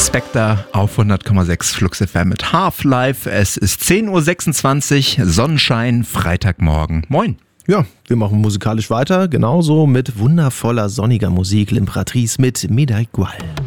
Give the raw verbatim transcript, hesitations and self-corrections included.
Spectre auf hundert Komma sechs Flux F M mit Half-Life. Es ist zehn Uhr sechsundzwanzig, Sonnenschein, Freitagmorgen. Moin. Ja, wir machen musikalisch weiter, genauso mit wundervoller sonniger Musik. L'Imperatrice mit Médaille Gual.